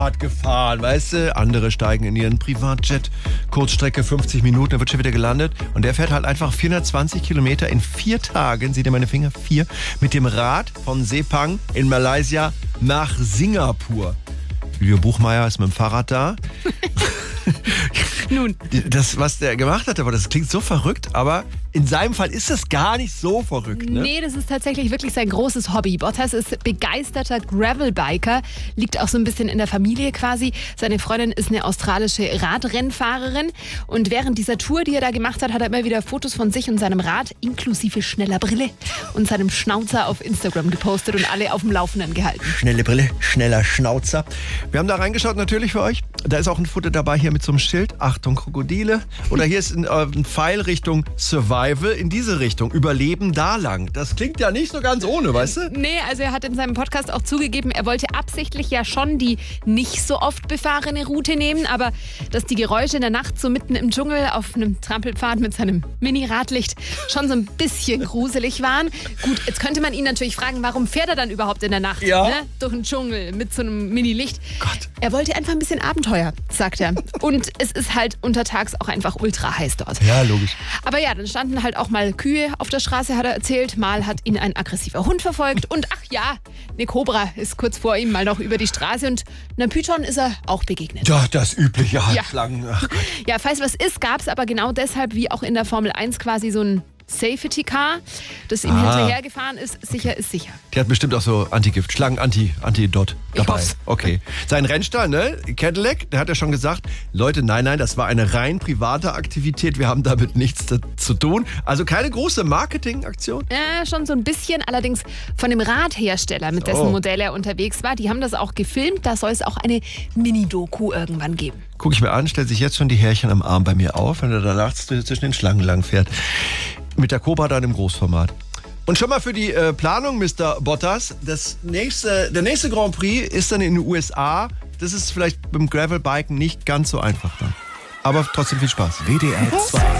gefahren, weißt du? Andere steigen in ihren Privatjet, Kurzstrecke 50 Minuten, dann wird schon wieder gelandet. Und der fährt halt einfach 420 Kilometer in 4 Tagen, seht ihr meine Finger, 4, mit dem Rad von Sepang in Malaysia nach Singapur. Julio Buchmeier ist mit dem Fahrrad da. Nun. Das, was der gemacht hat, aber das klingt so verrückt, aber in seinem Fall ist das gar nicht so verrückt, ne? Nee, das ist tatsächlich wirklich sein großes Hobby. Bottas ist begeisterter Gravelbiker, liegt auch so ein bisschen in der Familie quasi. Seine Freundin ist eine australische Radrennfahrerin und während dieser Tour, die er da gemacht hat, hat er immer wieder Fotos von sich und seinem Rad inklusive schneller Brille und seinem Schnauzer auf Instagram gepostet und alle auf dem Laufenden gehalten. Schnelle Brille, schneller Schnauzer. Wir haben da reingeschaut natürlich für euch. Da ist auch ein Foto dabei hier mit so einem Schild. Achtung, Krokodile. Oder hier ist ein Pfeil Richtung Survival. In diese Richtung. Überleben da lang. Das klingt ja nicht so ganz ohne, weißt du? Nee, also er hat in seinem Podcast auch zugegeben, er wollte absichtlich ja schon die nicht so oft befahrene Route nehmen, aber dass die Geräusche in der Nacht so mitten im Dschungel auf einem Trampelpfad mit seinem Mini-Radlicht schon so ein bisschen gruselig waren. Gut, jetzt könnte man ihn natürlich fragen, warum fährt er dann überhaupt in der Nacht, ja, ne? Durch den Dschungel mit so einem Mini-Licht. Gott. Er wollte einfach ein bisschen Abenteuer, sagt er. Und es ist halt untertags auch einfach ultra heiß dort. Ja, logisch. Aber ja, dann standen halt auch mal Kühe auf der Straße, hat er erzählt. Mal hat ihn ein aggressiver Hund verfolgt. Und ach ja, eine Kobra ist kurz vor ihm mal noch über die Straße. Und einem Python ist er auch begegnet. Ja, das übliche Ja. Schlangen. Ach Gott. Ja, falls was ist, gab es aber genau deshalb, wie auch in der Formel 1 quasi so ein Safety Car, das ihm hinterhergefahren ist. Sicher ist sicher. Die hat bestimmt auch so Antigift, Schlangen, Antidot dabei. hoff's. Okay. Sein Rennstall, ne? Cadillac, der hat ja schon gesagt, Leute, nein, das war eine rein private Aktivität. Wir haben damit nichts zu tun. Also keine große Marketingaktion. Ja, schon so ein bisschen. Allerdings von dem Radhersteller, mit dessen Modell er unterwegs war. Die haben das auch gefilmt. Da soll es auch eine Mini-Doku irgendwann geben. Guck ich mir an, stellt sich jetzt schon die Härchen am Arm bei mir auf, wenn er da nachts zwischen den Schlangen lang fährt. Mit der Cobra dann im Großformat. Und schon mal für die Planung, Mr. Bottas. Der nächste Grand Prix ist dann in den USA. Das ist vielleicht beim Gravelbiken nicht ganz so einfach dann. Aber trotzdem viel Spaß. WDR 2